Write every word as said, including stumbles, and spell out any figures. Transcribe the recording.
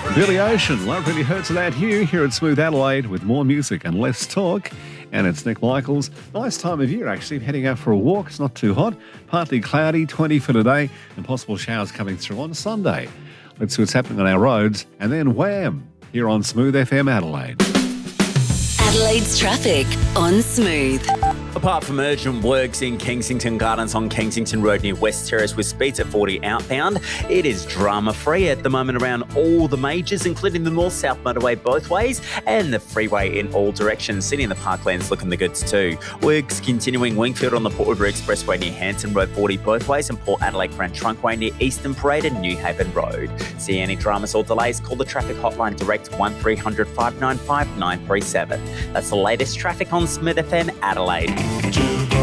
Billy Ocean, Love Really Hurts Without You, here at Smooth Adelaide with more music and less talk. And it's Nick Michaels. Nice time of year, actually, heading out for a walk. It's not too hot. Partly cloudy, twenty for today, and possible showers coming through on Sunday. Let's see what's happening on our roads. And then wham, here on Smooth F M Adelaide. Adelaide's traffic on Smooth. Apart from urgent works in Kensington Gardens on Kensington Road near West Terrace with speeds at forty outbound, it is drama-free at the moment around all the majors, including the north-south motorway both ways and the freeway in all directions. City and the Parklands looking the goods too. Works continuing Wingfield on the Port Woodbury Expressway near Hanson Road forty both ways, and Port Adelaide Grand Trunkway near Eastern Parade and New Haven Road. See any dramas or delays, call the traffic hotline direct one three hundred five nine five nine three seven. That's the latest traffic on Smooth F M Adelaide.